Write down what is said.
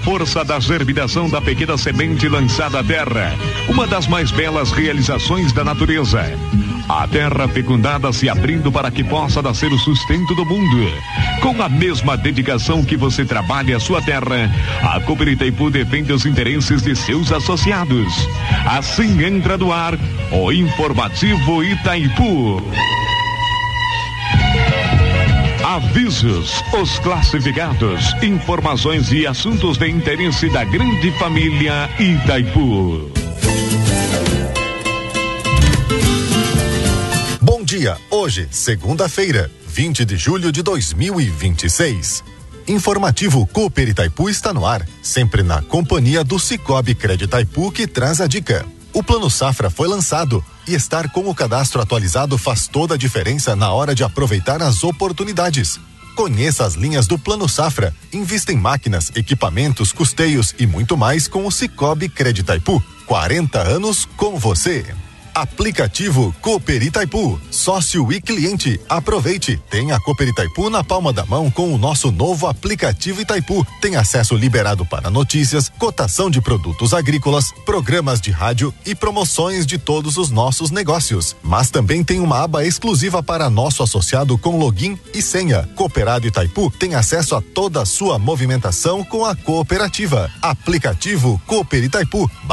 força da germinação da pequena semente lançada à terra, uma das mais belas realizações da natureza. A terra fecundada se abrindo para que possa nascer o sustento do mundo. Com a mesma dedicação que você trabalha a sua terra, a Cooper Itaipu defende os interesses de seus associados. Assim entra no ar o Informativo Itaipu. Avisos, os classificados, informações e assuntos de interesse da grande família Itaipu. Bom dia, hoje, segunda-feira, 20 de julho de 2026. Informativo Cooper Itaipu está no ar, sempre na companhia do Sicoob Crédito Itaipu, que traz a dica. O Plano Safra foi lançado e estar com o cadastro atualizado faz toda a diferença na hora de aproveitar as oportunidades. Conheça as linhas do Plano Safra, invista em máquinas, equipamentos, custeios e muito mais com o Sicoob Crédito Itaipu. 40 anos com você. Aplicativo Cooper Itaipu, sócio e cliente. Aproveite, tem a Cooper Itaipu na palma da mão com o nosso novo aplicativo Itaipu. Tem acesso liberado para notícias, cotação de produtos agrícolas, programas de rádio e promoções de todos os nossos negócios. Mas também tem uma aba exclusiva para nosso associado com login e senha. Cooperado Itaipu tem acesso a toda a sua movimentação com a cooperativa. Aplicativo Cooper Itaipu.